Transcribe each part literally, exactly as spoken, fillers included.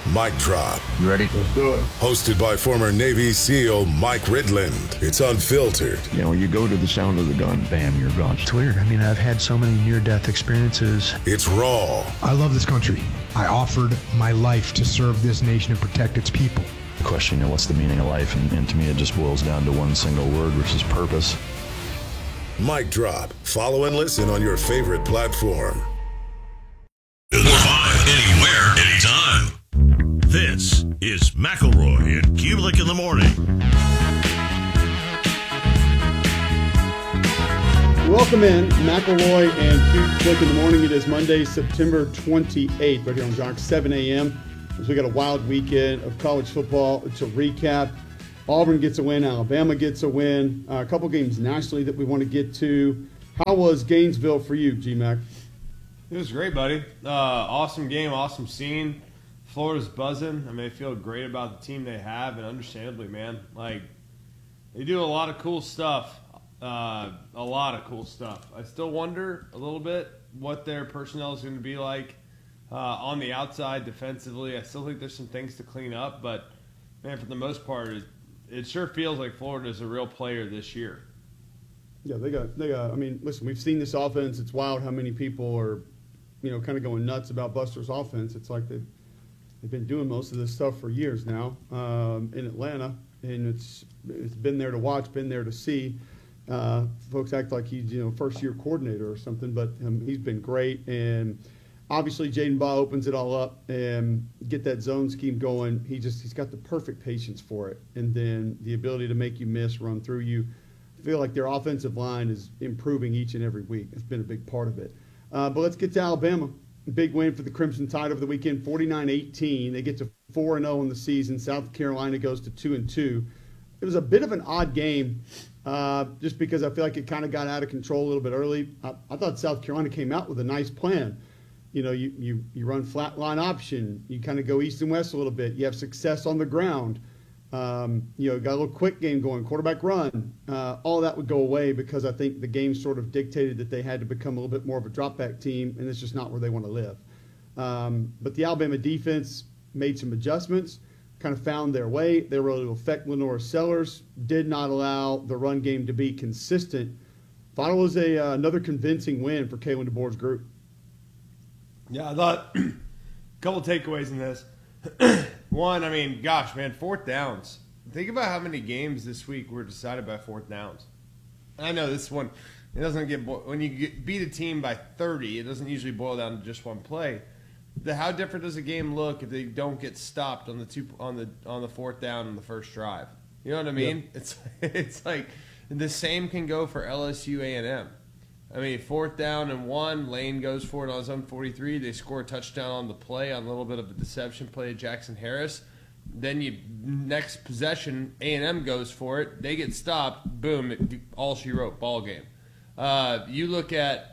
Mic Drop. You ready? Let's do it. Hosted by former Navy SEAL Mike Ridland. It's unfiltered. You know, you go to the sound of the gun, bam, you're gone. It's weird. I mean, I've had so many near-death experiences. It's raw. I love this country. I offered my life to serve this nation and protect its people. The question, you know, what's the meaning of life? And, and to me, it just boils down to one single word, which is purpose. Mic Drop. Follow and listen on your favorite platform. Live anywhere, anytime. This is McElroy and Kubelik in the morning. Welcome in, McElroy and Kubelik in the morning. It is Monday, September twenty-eighth, right here on Jock, seven a.m. So we got a wild weekend of college football. It's a recap. Auburn gets a win. Alabama gets a win. Uh, a couple games nationally that we want to get to. How was Gainesville for you, G-Mac? It was great, buddy. Uh, awesome game, awesome scene. Florida's buzzing. I mean, they feel great about the team they have, and understandably, man. Like, they do a lot of cool stuff. Uh, a lot of cool stuff. I still wonder a little bit what their personnel is going to be like uh, on the outside defensively. I still think there's some things to clean up, but, man, for the most part, it, it sure feels like Florida is a real player this year. Yeah, they got, they got, I mean, listen, we've seen this offense. It's wild how many people are, you know, kind of going nuts about Buster's offense. It's like they've, they've been doing most of this stuff for years now um, in Atlanta, and it's it's been there to watch, been there to see. Uh, folks act like he's, you know, first-year coordinator or something, but um, he's been great. And obviously, Jaden Baugh opens it all up and get that zone scheme going. He just he's got the perfect patience for it, and then the ability to make you miss, run through you. I feel like their offensive line is improving each and every week. It's been a big part of it. Uh, but let's get to Alabama. Big win for the Crimson Tide over the weekend, forty-nine eighteen. They get to four and oh in the season. South Carolina goes to two and two. It was a bit of an odd game uh, just because I feel like it kind of got out of control a little bit early. I, I thought South Carolina came out with a nice plan. You know, you, you, you run flat line option. You kind of go east and west a little bit. You have success on the ground. Um, you know, got a little quick game going, quarterback run. Uh, all that would go away because I think the game sort of dictated that they had to become a little bit more of a drop-back team, and it's just not where they want to live. Um, but the Alabama defense made some adjustments, kind of found their way. They were able to affect Lenore Sellers, did not allow the run game to be consistent. Thought it was a, uh, another convincing win for Kalen DeBoer's group. Yeah, I thought a couple takeaways in this. One, I mean, gosh, man, fourth downs. Think about how many games this week were decided by fourth downs. I know this one, it doesn't get – when you get, beat a team by thirty, it doesn't usually boil down to just one play. The, how different does a game look if they don't get stopped on the two on the on the fourth down in the first drive? You know what I mean? Yep. It's it's like the same can go for L S U A and M. I mean, fourth down and one, Lane goes for it on his own forty-three. They score a touchdown on the play on a little bit of a deception play to Jackson Harris. Then you next possession, A and M goes for it. They get stopped. Boom, it, all she wrote, ball game. Uh, you look at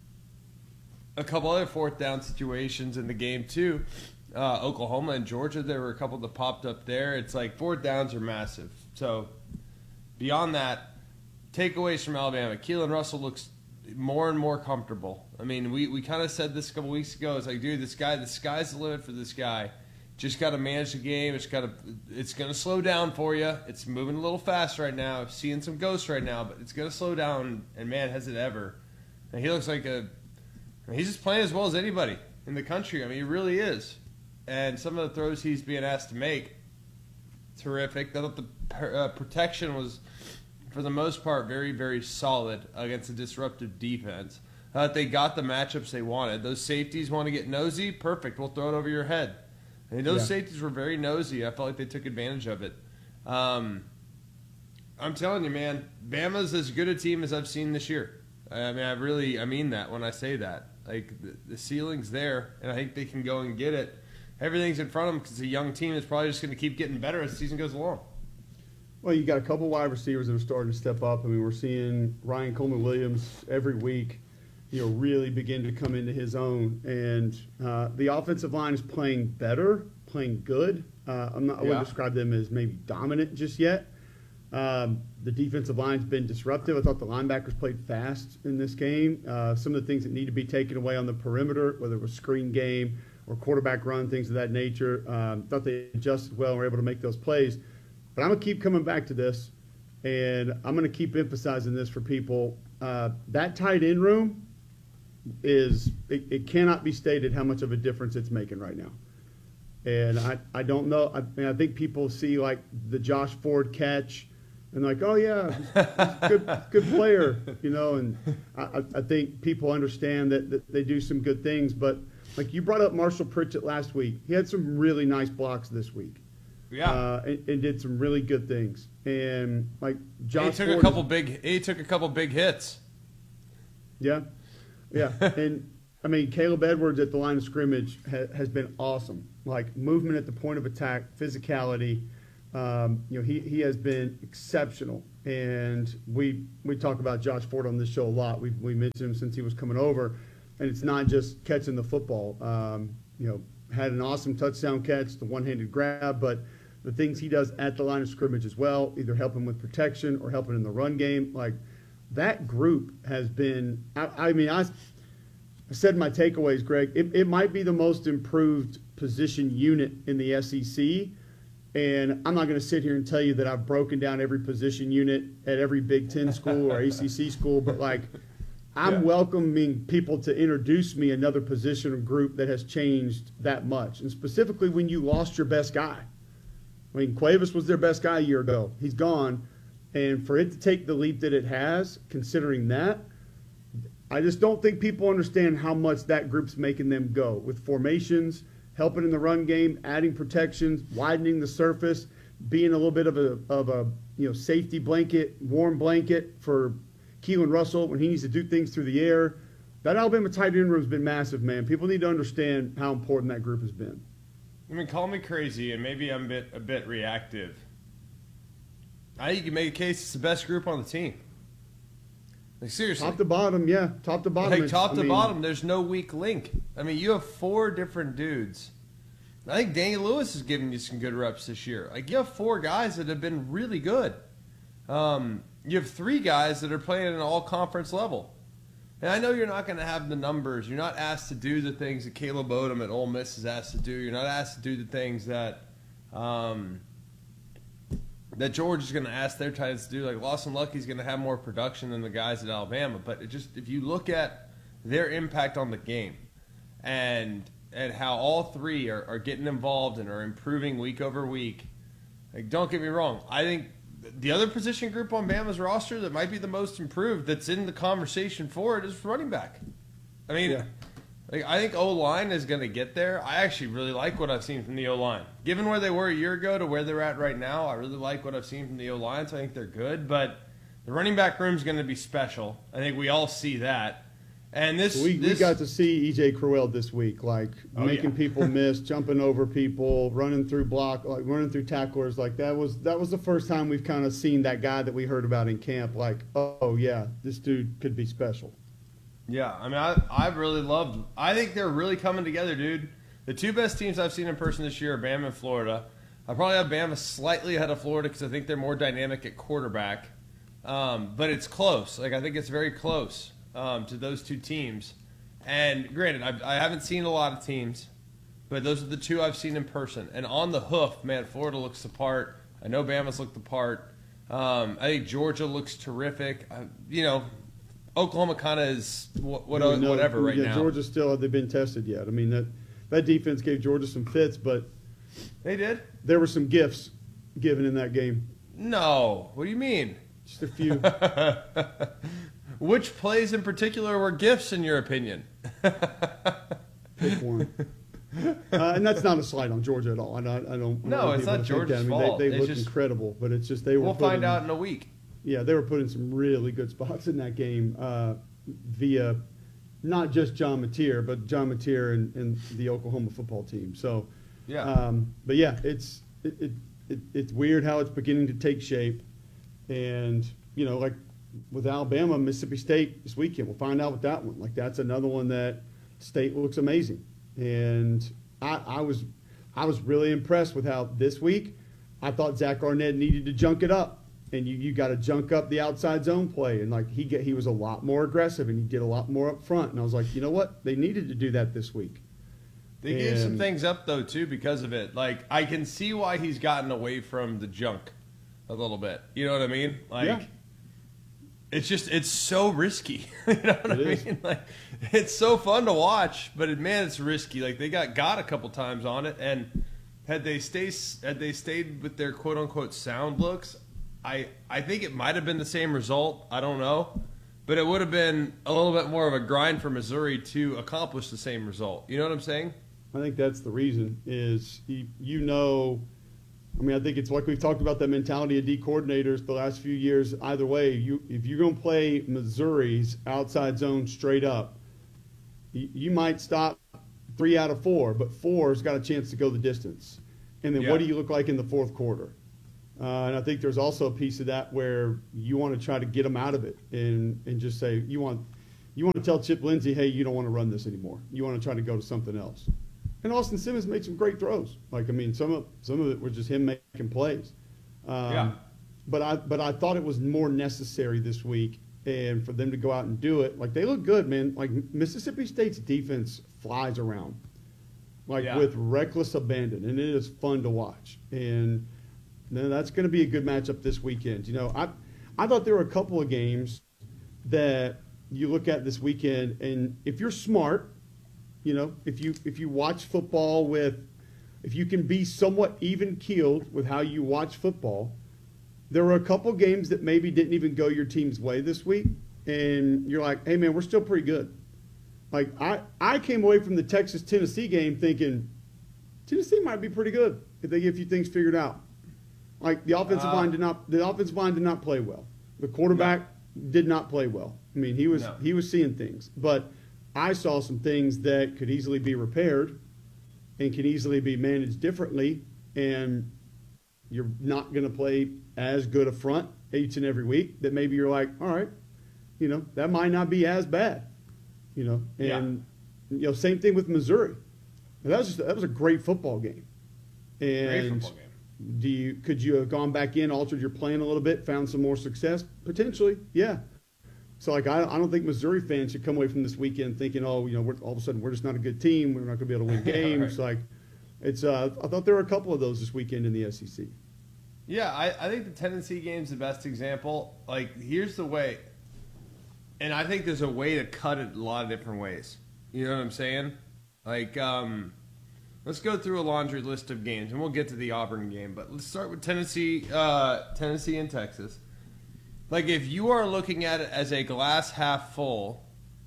a couple other fourth down situations in the game too. Uh, Oklahoma and Georgia, there were a couple that popped up there. It's like fourth downs are massive. So beyond that, takeaways from Alabama. Keelan Russell looks more and more comfortable. I mean, we, we kind of said this a couple weeks ago. It's like, dude, this guy, the sky's the limit for this guy. Just got to manage the game. It's got to, it's going to slow down for you. It's moving a little fast right now. I'm seeing some ghosts right now, but it's going to slow down. And man, has it ever? And he looks like a, I mean, he's just playing as well as anybody in the country. I mean, he really is. And some of the throws he's being asked to make, terrific. I thought the uh, protection was, for the most part, very, very solid against a disruptive defense. Uh, they got the matchups they wanted. Those safeties want to get nosy? Perfect. We'll throw it over your head. I mean, those yeah. safeties were very nosy. I felt like they took advantage of it. Um, I'm telling you, man, Bama's as good a team as I've seen this year. I mean, I really, I mean that when I say that. Like, the, the ceiling's there, and I think they can go and get it. Everything's in front of them because it's a young team that's probably just going to keep getting better as the season goes along. Well, you got a couple wide receivers that are starting to step up. I mean, we're seeing Ryan Coleman-Williams every week, you know, really begin to come into his own. And uh, the offensive line is playing better, playing good. Uh, I'm not, I wouldn't yeah. describe them as maybe dominant just yet. Um, the defensive line's been disruptive. I thought the linebackers played fast in this game. Uh, some of the things that need to be taken away on the perimeter, whether it was screen game or quarterback run, things of that nature. Um, thought they adjusted well and were able to make those plays. But I'm going to keep coming back to this, and I'm going to keep emphasizing this for people. Uh, that tight end room is it, it cannot be stated how much of a difference it's making right now. And I, I don't know. I, mean, I think people see like the Josh Ford catch and like, oh yeah, he's, he's a good good player, you know. And I, I think people understand that, that they do some good things. But like you brought up Marshall Pritchett last week, he had some really nice blocks this week. Yeah, uh, and, and did some really good things. And like Josh, he took Ford a couple is, big. He took a couple big hits. Yeah, yeah, and I mean Caleb Edwards at the line of scrimmage ha, has been awesome. Like movement at the point of attack, physicality. Um, you know, he, he has been exceptional. And we we talk about Josh Ford on this show a lot. We we mentioned him since he was coming over, and it's not just catching the football. Um, you know, had an awesome touchdown catch, the one-handed grab, but the things he does at the line of scrimmage as well, either helping with protection or helping in the run game, like that group has been. I, I mean, I. I said my takeaways, Greg. It, it might be the most improved position unit in the S E C, and I'm not going to sit here and tell you that I've broken down every position unit at every Big Ten school or A C C school, but like I'm yeah. welcoming people to introduce me another position or group that has changed that much, and specifically when you lost your best guy. I mean, Cuevas was their best guy a year ago. He's gone, and for it to take the leap that it has, considering that, I just don't think people understand how much that group's making them go with formations, helping in the run game, adding protections, widening the surface, being a little bit of a of a you know safety blanket, warm blanket for Keelan Russell when he needs to do things through the air. That Alabama tight end room's been massive, man. People need to understand how important that group has been. I mean, call me crazy, and maybe I'm a bit a bit reactive. I think you can make a case it's the best group on the team. Like, seriously. Top to bottom, yeah. Top to bottom. Like, top I to mean, bottom, there's no weak link. I mean, you have four different dudes. I think Daniel Lewis is giving you some good reps this year. Like, you have four guys that have been really good. Um, you have three guys that are playing at an all-conference level. And I know you're not going to have the numbers. You're not asked to do the things that Caleb Odom at Ole Miss is asked to do. You're not asked to do the things that um, – that George is going to ask their tight ends to do. Like Lawson Lucky's going to have more production than the guys at Alabama. But it just if you look at their impact on the game and and how all three are, are getting involved and are improving week over week, like don't get me wrong. I think the other position group on Bama's roster that might be the most improved that's in the conversation for it is running back. I mean, yeah. Like, I think O-line is going to get there. I actually really like what I've seen from the O-line. Given where they were a year ago to where they're at right now, I really like what I've seen from the O-line, so I think they're good. But the running back room is going to be special. I think we all see that. And this, we, this we got to see E J Crowell this week, like oh, making yeah. people miss, jumping over people, running through block, like running through tacklers. Like that was that was the first time we've kind of seen that guy that we heard about in camp. Like, oh yeah, this dude could be special. Yeah, I mean, I I really loved. I think they're really coming together, dude. The two best teams I've seen in person this year are Bama and Florida. I probably have Bama slightly ahead of Florida because I think they're more dynamic at quarterback. Um, but it's close. Like I think it's very close um, to those two teams. And granted, I've, I haven't seen a lot of teams, but those are the two I've seen in person. And on the hoof, man, Florida looks the part. I know Bama's looked the part. Um, I think Georgia looks terrific. I, you know. Oklahoma kind of is what, what, no, whatever right yeah, now. Georgia still have they been tested yet? I mean that that defense gave Georgia some fits, but they did. There were some gifts given in that game. No, what do you mean? Just a few. Which plays in particular were gifts in your opinion? Pick one. Uh, and that's not a slight on Georgia at all. I don't. I don't no, it's not Georgia's I mean, fault. They, they look just, incredible, but it's just they were. We'll putting, find out in a week. Yeah, they were putting some really good spots in that game uh, via not just John Mateer, but John Mateer and, and the Oklahoma football team. So, yeah. Um, but yeah, it's it, it, it it's weird how it's beginning to take shape, and you know, like with Alabama, Mississippi State this weekend, we'll find out with that one. Like that's another one that State looks amazing, and I, I was I was really impressed with how this week I thought Zach Arnett needed to junk it up. And you, you got to junk up the outside zone play. And, like, he get, he was a lot more aggressive, and he did a lot more up front. And I was like, you know what? They needed to do that this week. They gave some And- things up, though, too, because of it. Like, I can see why he's gotten away from the junk a little bit. You know what I mean? Like, Yeah. it's just, it's so risky. You know what It I is. mean? Like, it's so fun to watch, but it, man, it's risky. Like, they got got a couple times on it, and had they stay, had they stayed with their quote-unquote sound looks, I, I think it might have been the same result. I don't know. But it would have been a little bit more of a grind for Missouri to accomplish the same result. You know what I'm saying? I think that's the reason is you, you know, I mean, I think it's like we've talked about that mentality of D coordinators the last few years. Either way, you if you're going to play Missouri's outside zone straight up, you, you might stop three out of four, but four's got a chance to go the distance. And then Yeah. what do you look like in the fourth quarter? Uh, and I think there's also a piece of that where you want to try to get them out of it and, and just say you want you want to tell Chip Lindsey, hey, you don't want to run this anymore. You want to try to go to something else. And Austin Simmons made some great throws. Like I mean, some of some of it was just him making plays. Um, Yeah. But I but I thought it was more necessary this week, and for them to go out and do it. Like they look good, man. Like Mississippi State's defense flies around, like Yeah. with reckless abandon, and it is fun to watch. And then that's going to be a good matchup this weekend. You know, I I thought there were a couple of games that you look at this weekend, and if you're smart, you know, if you if you watch football with, if you can be somewhat even keeled with how you watch football, there were a couple games that maybe didn't even go your team's way this week, and you're like, hey man, we're still pretty good. Like I I came away from the Texas Tennessee game thinking Tennessee might be pretty good if they get a few things figured out. Like the offensive Uh, line did not the offensive line did not play well. The quarterback did not play well. I mean, he was No. he was seeing things, but I saw some things that could easily be repaired and can easily be managed differently, and you're not going to play as good a front each and every week that maybe you're like, all right, you know, that might not be as bad, you know, and you know, same thing with Missouri. That was just, that was a great football game. And Great football game. do you could you have gone back in, altered your plan a little bit, found some more success? Potentially, yeah. So like I, I don't think Missouri fans should come away from this weekend thinking, oh, you know, we're, all of a sudden we're just not a good team. We're not going to be able to win games. Like it's uh, I thought there were a couple of those this weekend in the S E C. Yeah, I, I think the Tennessee game's the best example. Like, here's the way, and I think there's a way to cut it a lot of different ways. You know what I'm saying? Like, um, let's go through a laundry list of games, and we'll get to the Auburn game. But let's start with Tennessee, uh, Tennessee and Texas. Like, if you are looking at it as a glass half full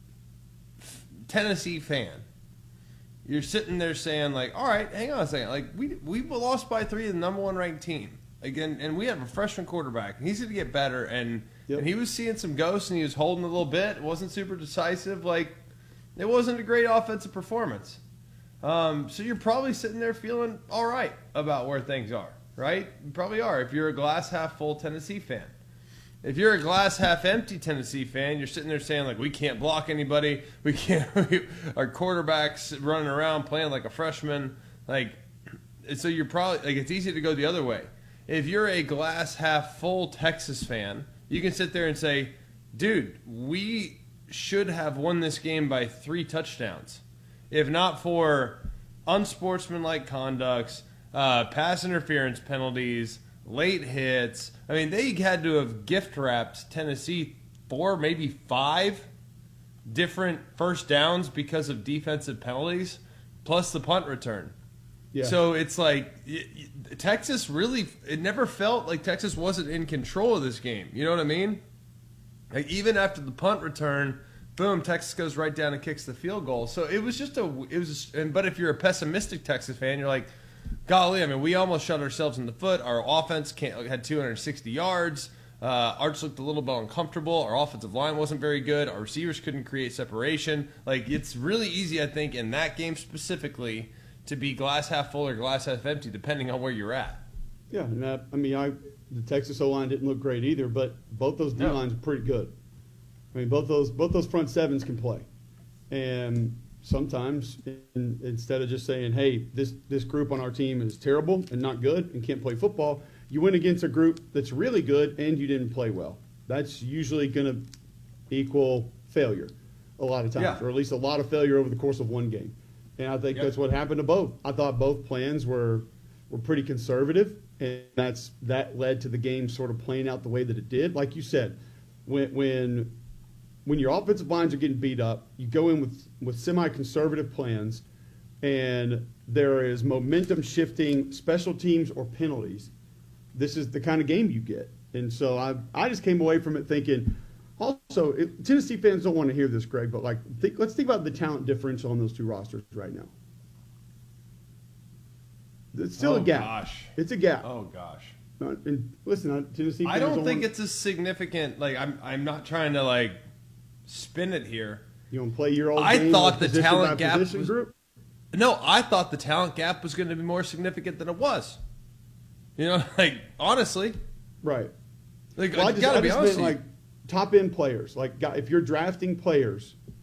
f- Tennessee fan, you're sitting there saying, like, all right, hang on a second. Like, we we lost by three to the number one ranked team. Again, and we have a freshman quarterback. He's going to get better, and, Yep. and he was seeing some ghosts, and he was holding a little bit. It wasn't super decisive. Like, it wasn't a great offensive performance. Um, so you're probably sitting there feeling all right about where things are, right? You probably are if you're a glass half full Tennessee fan. If you're a glass half empty Tennessee fan, you're sitting there saying, like, we can't block anybody. We can't. Our quarterback's running around playing like a freshman. Like, so you're probably like it's easy to go the other way. If you're a glass half full Texas fan, you can sit there and say, dude, we should have won this game by three touchdowns. If not for unsportsmanlike conducts, uh, pass interference penalties, late hits. I mean, they had to have gift wrapped Tennessee four, maybe five different first downs because of defensive penalties, plus the punt return. Yeah. So it's like y- y- Texas really, it never felt like Texas wasn't in control of this game. You know what I mean? Like even after the punt return, boom, Texas goes right down and kicks the field goal. So it was just a, it was, and but if you're a pessimistic Texas fan, you're like, golly, I mean, we almost shot ourselves in the foot. Our offense can't, had two hundred sixty yards. Uh, Arch looked a little bit uncomfortable. Our offensive line wasn't very good. Our receivers couldn't create separation. Like, it's really easy, I think, in that game specifically, to be glass half full or glass half empty, depending on where you're at. Yeah, and that, I mean, I the Texas O-line didn't look great either, but both those No. D-lines are pretty good. I mean, both those both those front sevens can play, and sometimes in, instead of just saying, "Hey, this this group on our team is terrible and not good and can't play football," you went against a group that's really good and you didn't play well. That's usually going to equal failure a lot of times, Yeah. or at least a lot of failure over the course of one game. And I think Yep. that's what happened to both. I thought both plans were were pretty conservative, and that's that led to the game sort of playing out the way that it did. Like you said, when when when your offensive lines are getting beat up, you go in with, with semi-conservative plans, and there is momentum shifting, special teams or penalties. This is the kind of game you get. And so I I just came away from it thinking, also, it, Tennessee fans don't want to hear this, Greg, but like think, let's think about the talent differential on those two rosters right now. It's still Oh, a gap. gosh. It's a gap. Oh gosh. Uh, and listen, uh, Tennessee fans I don't think want, it's as significant. Like I'm, I'm not trying to like spin it here. you want to play your old I game thought of the position talent by gap position was- group. No, I thought the talent gap was going to be more significant than it was. You know, like honestly, Right. like Well, I I just, gotta I be just honest. meant with you. like top end players. Like guy- if you're drafting players